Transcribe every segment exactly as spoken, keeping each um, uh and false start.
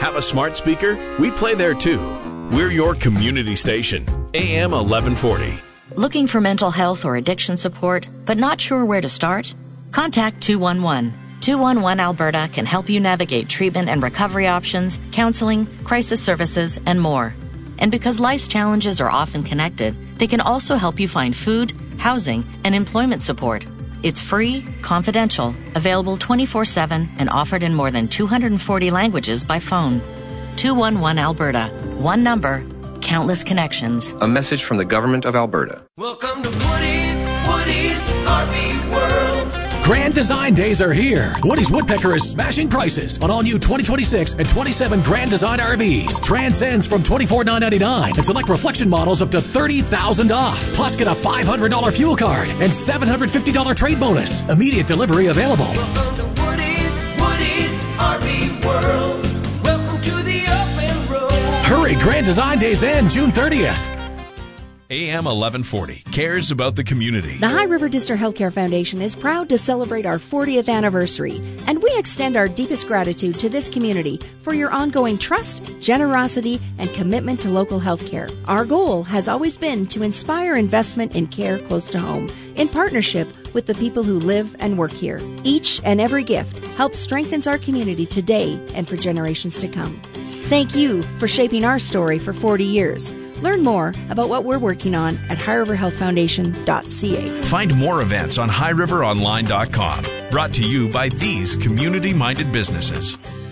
Have a smart speaker? We play there too. We're your community station, A M eleven forty. Looking for mental health or addiction support, but not sure where to start? Contact two one one. two one one Alberta can help you navigate treatment and recovery options, counseling, crisis services, and more. And because life's challenges are often connected, they can also help you find food, housing, and employment support. It's free, confidential, available twenty-four seven, and offered in more than two hundred forty languages by phone. two one one Alberta. One number, countless connections. A message from the Government of Alberta. Welcome to Woody's, Woody's R V World. Grand Design Days are here. Woody's Woodpecker is smashing prices on all new twenty twenty-six and twenty-seven Grand Design R Vs. Transcends from twenty-four thousand nine hundred ninety-nine dollars and select reflection models up to thirty thousand dollars off. Plus get a five hundred dollars fuel card and seven hundred fifty dollars trade bonus. Immediate delivery available. Welcome to Woody's, Woody's R V World. Welcome to the open road. Hurry, Grand Design Days end June thirtieth. A M eleven forty cares about the community. The High River District Healthcare Foundation is proud to celebrate our fortieth anniversary, and we extend our deepest gratitude to this community for your ongoing trust, generosity, and commitment to local healthcare. Our goal has always been to inspire investment in care close to home, in partnership with the people who live and work here. Each and every gift helps strengthen our community today and for generations to come. Thank you for shaping our story for forty years. Learn more about what we're working on at high river health foundation dot c a. Find more events on high river online dot com. Brought to you by these community-minded businesses.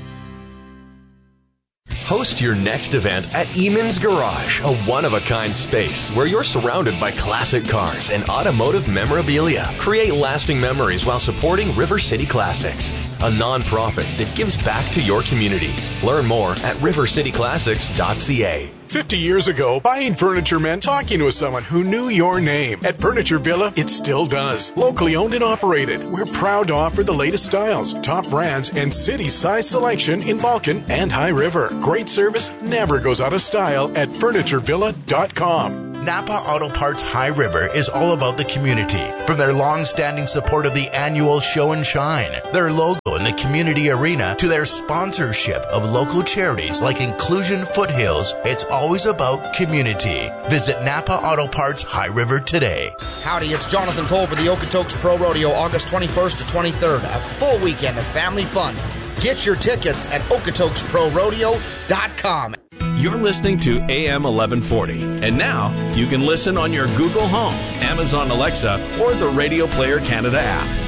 Host your next event at Eamon's Garage, a one-of-a-kind space where you're surrounded by classic cars and automotive memorabilia. Create lasting memories while supporting River City Classics, a non-profit that gives back to your community. Learn more at river city classics dot c a. Fifty years ago, buying furniture meant talking to someone who knew your name. At Furniture Villa, it still does. Locally owned and operated, we're proud to offer the latest styles, top brands, and city-size selection in Vulcan and High River. Great service never goes out of style at furniture villa dot com. Napa Auto Parts High River is all about the community. From their long-standing support of the annual Show and Shine, their logo in the community arena, to their sponsorship of local charities like Inclusion Foothills, it's always about community. Visit Napa Auto Parts High River today. Howdy, it's Jonathan Cole for the Okotoks Pro Rodeo, August twenty-first to twenty-third. A full weekend of family fun. Get your tickets at okotokes pro rodeo dot com. You're listening to A M eleven forty. And now, you can listen on your Google Home, Amazon Alexa, or the Radio Player Canada app.